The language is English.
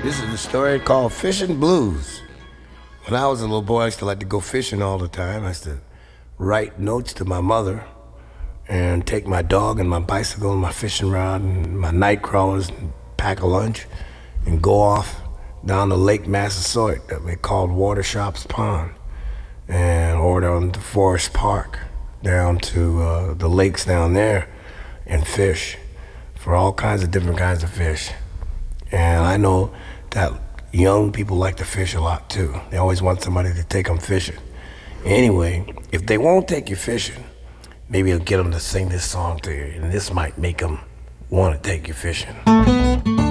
This is a story called Fishing Blues. When I was a little boy, I used to like to go fishing all the time. I used to write notes to my mother and take my dog and my bicycle and my fishing rod and my night crawlers and pack a lunch and go off down to Lake Massasoit that we called Watershops Pond or down to Forest Park, down to the lakes down there and fish for all kinds of different kinds of fish. And I know that young people like to fish a lot too. They always want somebody to take them fishing. Anyway, if they won't take you fishing, maybe I'll get them to sing this song to you, and this might make them want to take you fishing.